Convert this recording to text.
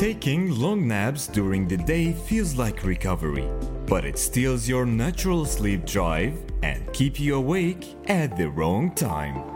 Taking long naps during the day feels like recovery, but it steals your natural sleep drive and keep you awake at the wrong time.